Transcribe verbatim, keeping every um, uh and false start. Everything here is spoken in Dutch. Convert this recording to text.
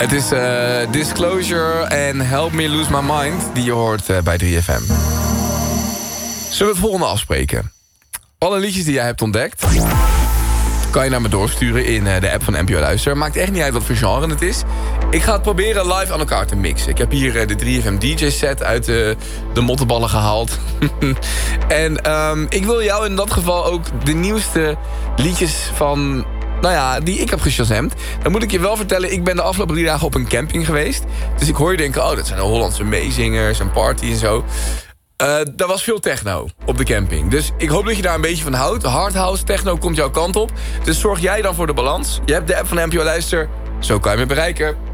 Het is uh, Disclosure en Help Me Lose My Mind die je hoort uh, bij drie F M. Zullen we het volgende afspreken? Alle liedjes die jij hebt ontdekt kan je naar me doorsturen in uh, de app van N P O Luister. Maakt echt niet uit wat voor genre het is. Ik ga het proberen live aan elkaar te mixen. Ik heb hier uh, de drie F M D J set uit uh, de mottenballen gehaald. en um, ik wil jou in dat geval ook de nieuwste liedjes van... Nou ja, die ik heb geshazamd. Dan moet ik je wel vertellen, ik ben de afgelopen drie dagen op een camping geweest. Dus ik hoor je denken, oh, dat zijn de Hollandse meezingers en party en zo. Uh, daar was veel techno op de camping. Dus ik hoop dat je daar een beetje van houdt. Hardhouse, techno komt jouw kant op. Dus zorg jij dan voor de balans. Je hebt de app van N P O Luister. Zo kan je me bereiken.